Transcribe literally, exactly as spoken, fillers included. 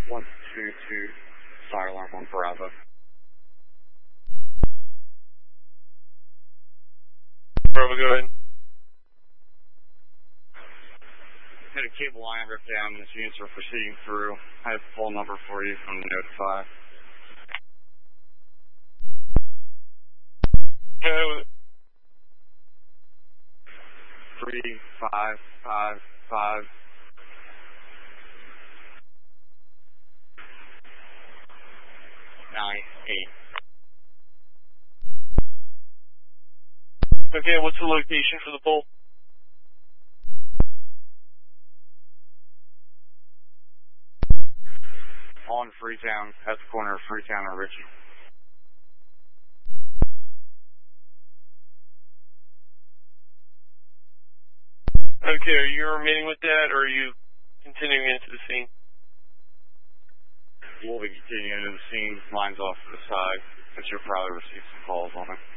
one two two, fire alarm on Bravo. Bravo, go ahead. Had a cable line ripped down. This units are proceeding through. I have the full number for you from Notify. Go. Three five five five. Nine eight. Okay, what's the location for the pole? On Freetown, at the corner of Freetown and Ritchie. Okay, are you remaining with that, or are you continuing into the scene? We'll be continuing into the scene. Lines off to the side, but you'll probably receive some calls on it.